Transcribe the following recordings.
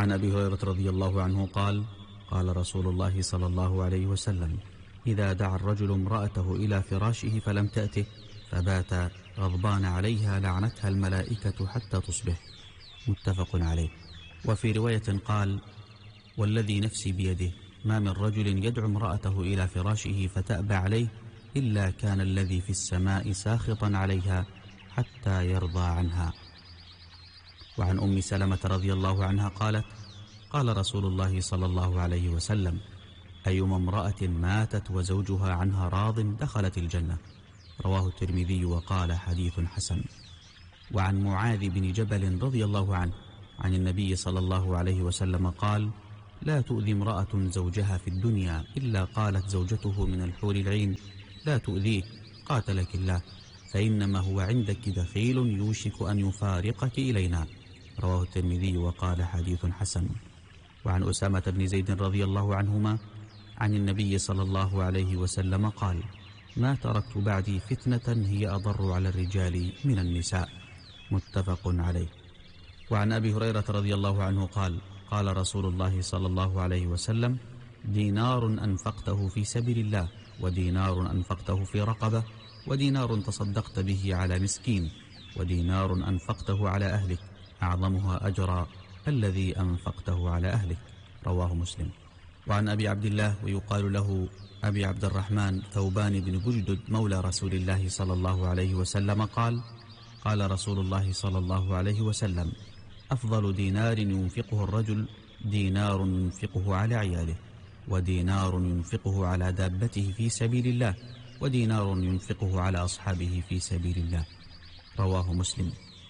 عن أبي هريرة رضي الله عنه قال: قال رسول الله صلى الله عليه وسلم: إذا دعا الرجل امرأته إلى فراشه فلم تأته فبات غضبان عليها لعنتها الملائكة حتى تصبح. متفق عليه. وفي رواية قال: والذي نفسي بيده ما من رجل يدعو امرأته إلى فراشه فتأبى عليه إلا كان الذي في السماء ساخطا عليها حتى يرضى عنها. وعن أم سلمة رضي الله عنها قالت: قال رسول الله صلى الله عليه وسلم: أيما امرأة ماتت وزوجها عنها راض دخلت الجنة. رواه الترمذي وقال: حديث حسن. وعن معاذ بن جبل رضي الله عنه عن النبي صلى الله عليه وسلم قال: لا تؤذي امرأة زوجها في الدنيا إلا قالت زوجته من الحور العين: لا تؤذيه قاتلك الله، فإنما هو عندك دخيل يوشك أن يفارقك إلينا. رواه الترمذي وقال: حديث حسن. وعن أسامة بن زيد رضي الله عنهما عن النبي صلى الله عليه وسلم قال: ما تركت بعدي فتنة هي أضر على الرجال من النساء. متفق عليه. وعن أبي هريرة رضي الله عنه قال: قال رسول الله صلى الله عليه وسلم: دينار أنفقته في سبيل الله، ودينار أنفقته في رقبة، ودينار تصدقت به على مسكين، ودينار أنفقته على أهلك، أعظمها أجرا الذي أنفقته على أهلك. رواه مسلم. وعن أبي عبد الله ويقال له أبي عبد الرحمن ثوبان بن بجدد مولى رسول الله صلى الله عليه وسلم قال: قال رسول الله صلى الله عليه وسلم: أفضل دينار ينفقه الرجل دينار ينفقه على عياله، ودينار ينفقه على دابته في سبيل الله، ودينار ينفقه على أصحابه في سبيل الله. رواه مسلم.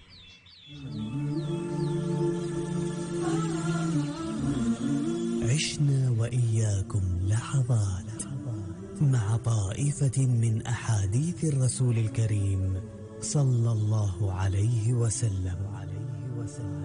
عشنا وإياكم لحظات مع طائفة من أحاديث الرسول الكريم صلى الله عليه وسلم.